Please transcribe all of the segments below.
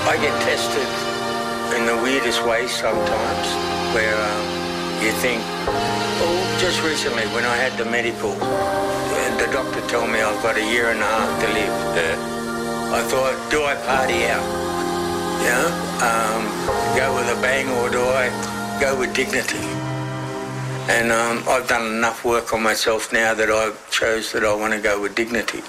I get tested in the weirdest ways sometimes, where you think, just recently when I had the medical, the doctor told me I've got 1.5 years to live. I thought, do I party out? Go with a bang, or do I go with dignity? And I've done enough work on myself now that I've chose that I want to go with dignity.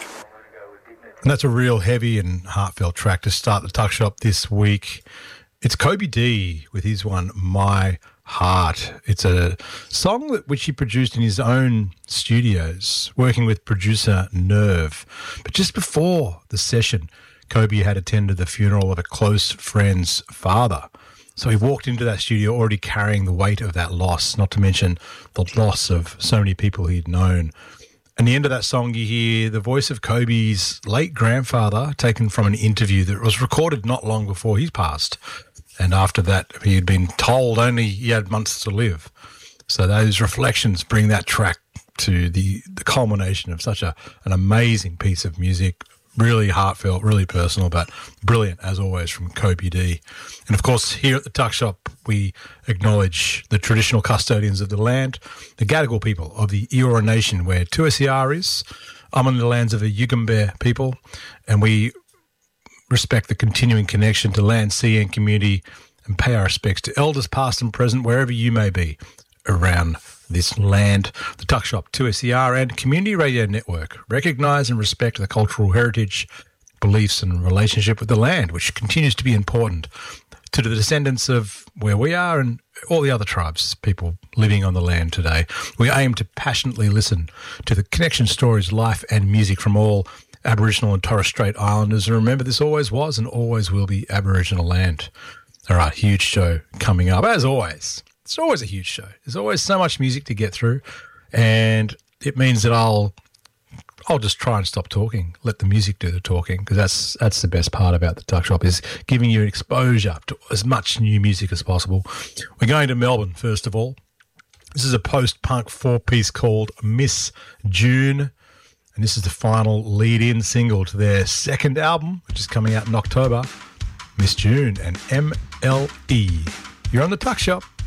And that's a real heavy and heartfelt track to start the Tuck Shop this week. It's Kobe D with his one, My Heart. It's a song which he produced in his own studios, working with producer Nerve. But just before the session, Kobe had attended the funeral of a close friend's father. So he walked into that studio already carrying the weight of that loss, not to mention the loss of so many people he'd known. And the end of that song, you hear the voice of Kobe's late grandfather taken from an interview that was recorded not long before he passed. And after that, he had been told only he had months to live. So those reflections bring that track to the culmination of such an amazing piece of music. Really heartfelt, really personal, but brilliant, as always, from Kobe D. And, of course, here at the Tuck Shop, we acknowledge the traditional custodians of the land, the Gadigal people of the Eora Nation, where 2SER is. I'm on the lands of the Yugambeh people, and we respect the continuing connection to land, sea and community, and pay our respects to elders past and present, wherever you may be around this land. The Tuck Shop, 2SER and Community Radio Network recognise and respect the cultural heritage, beliefs and relationship with the land, which continues to be important to the descendants of where we are and all the other tribes, people living on the land today. We aim to passionately listen to the connection stories, life and music from all Aboriginal and Torres Strait Islanders. And remember, this always was and always will be Aboriginal land. All right, huge show coming up, as always. It's always a huge show. There's always so much music to get through, and it means that I'll just try and stop talking, let the music do the talking, because that's the best part about the Tuck Shop, is giving you exposure to as much new music as possible. We're going to Melbourne, first of all. This is a post-punk 4-piece called Miss June, and this is the final lead-in single to their second album, which is coming out in October, Miss June and MLE. You're on the Tuck Shop.